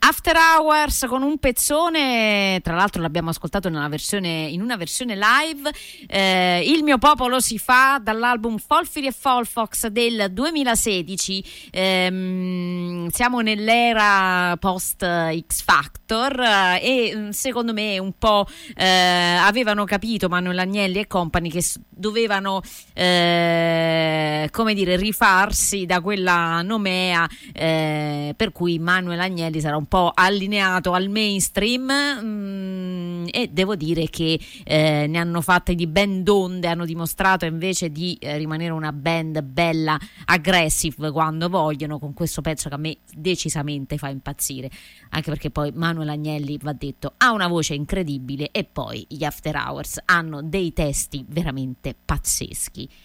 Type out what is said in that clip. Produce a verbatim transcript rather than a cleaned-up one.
After Hours con un pezzone, tra l'altro l'abbiamo ascoltato nella versione, in una versione live, eh, Il mio popolo si fa, dall'album Folfiri e Folfox del duemilasedici. Ehm, siamo nell'era post X Factor eh, e secondo me un po' eh, avevano capito Manuel Agnelli e compagni che s- dovevano eh, come dire rifarsi da quella nomea, eh, per cui Manuel Agnelli sarà un po' allineato al mainstream, mh, e devo dire che eh, ne hanno fatte di ben donde, hanno dimostrato invece di eh, rimanere una band bella aggressive quando vogliono, con questo pezzo che a me decisamente fa impazzire, anche perché poi Manuel Agnelli, va detto, ha una voce incredibile e poi gli After Hours hanno dei testi veramente pazzeschi.